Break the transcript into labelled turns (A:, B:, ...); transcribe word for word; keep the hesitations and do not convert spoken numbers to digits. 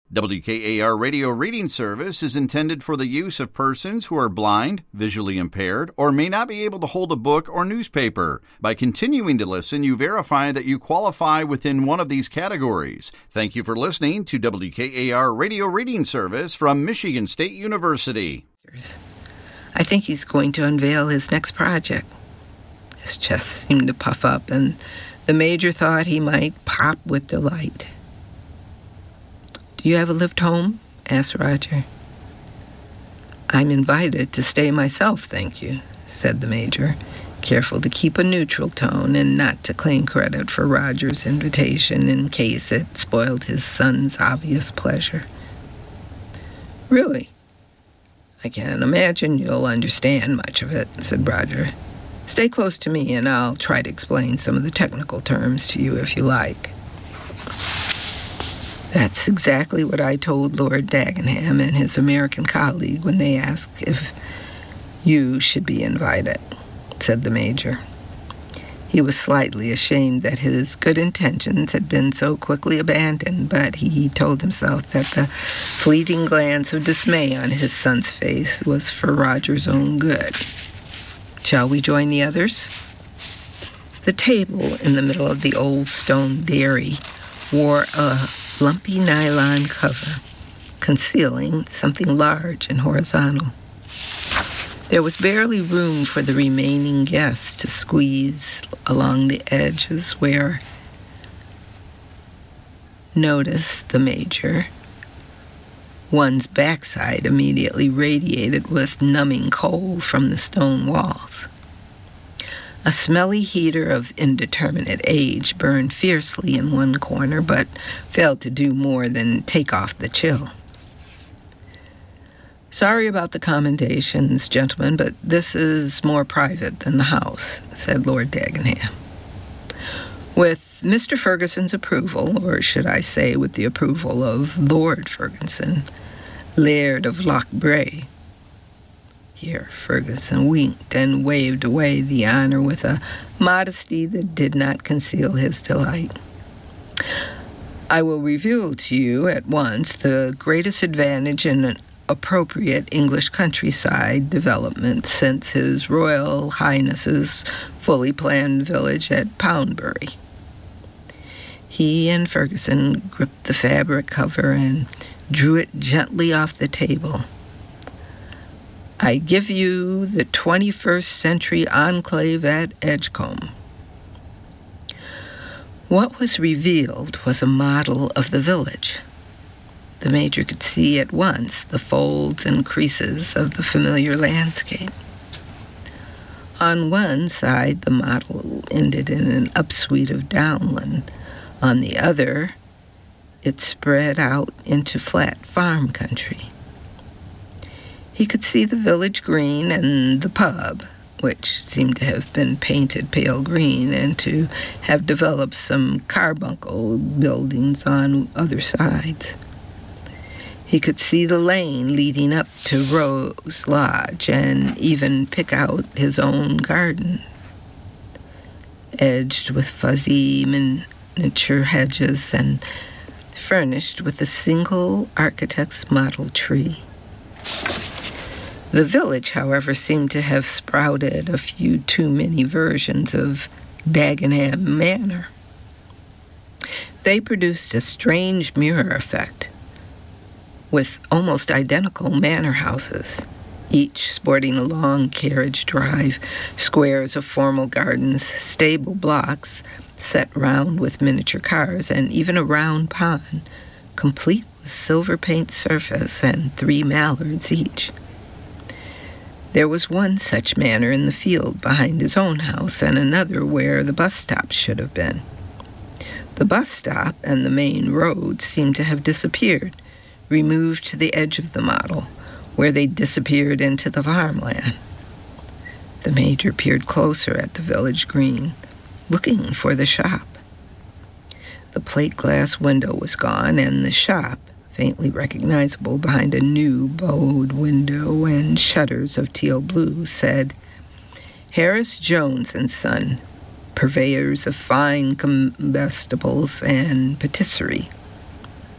A: W K A R Radio Reading Service is intended for the use of persons who are blind, visually impaired, or may not be able to hold a book or newspaper. By continuing to listen, you verify that you qualify within one of these categories. Thank you for listening to W K A R Radio Reading Service from Michigan State University.
B: I think he's going to unveil his next project. His chest seemed to puff up, and the Major thought he might pop with delight. "Do you have a lift home?" asked Roger. "I'm invited to stay myself, thank you," said the Major, careful to keep a neutral tone and not to claim credit for Roger's invitation in case it spoiled his son's obvious pleasure. "Really? I can't imagine you'll understand much of it," said Roger. "Stay close to me and I'll try to explain some of the technical terms to you if you like." That's exactly what I told Lord Dagenham and his American colleague when they asked if you should be invited, said the Major. He was slightly ashamed that his good intentions had been so quickly abandoned, but he told himself that the fleeting glance of dismay on his son's face was for Roger's own good. "Shall we join the others?" The table in the middle of the old stone dairy wore a lumpy nylon cover, concealing something large and horizontal. There was barely room for the remaining guests to squeeze along the edges where, noticed the Major, one's backside immediately radiated with numbing cold from the stone walls. A smelly heater of indeterminate age burned fiercely in one corner, but failed to do more than take off the chill. "Sorry about the commendations, gentlemen, but this is more private than the house," said Lord Dagenham. "With Mister Ferguson's approval, or should I say with the approval of Lord Ferguson, Laird of Lochbray." Here Ferguson winked and waved away the honor with a modesty that did not conceal his delight. "I will reveal to you at once the greatest advantage in an appropriate English countryside development since His Royal Highness's fully planned village at Poundbury." He and Ferguson gripped the fabric cover and drew it gently off the table. "I give you the twenty-first century enclave at Edgecombe." What was revealed was a model of the village. The Major could see at once the folds and creases of the familiar landscape. On one side, the model ended in an upsweep of downland. On the other, it spread out into flat farm country. He could see the village green and the pub, which seemed to have been painted pale green and to have developed some carbuncle buildings on other sides. He could see the lane leading up to Rose Lodge and even pick out his own garden, edged with fuzzy miniature hedges and furnished with a single architect's model tree. The village, however, seemed to have sprouted a few too many versions of Dagenham Manor. They produced a strange mirror effect, with almost identical manor houses, each sporting a long carriage drive, squares of formal gardens, stable blocks set round with miniature cars, and even a round pond, complete with silver paint surface and three mallards each. There was one such manor in the field behind his own house, and another where the bus stop should have been. The bus stop and the main road seemed to have disappeared, removed to the edge of the model, where they disappeared into the farmland. The Major peered closer at the village green, looking for the shop. The plate glass window was gone, and the shop, faintly recognizable behind a new bowed window and shutters of teal blue, said, "Harris Jones and Son, purveyors of fine comestibles and patisserie."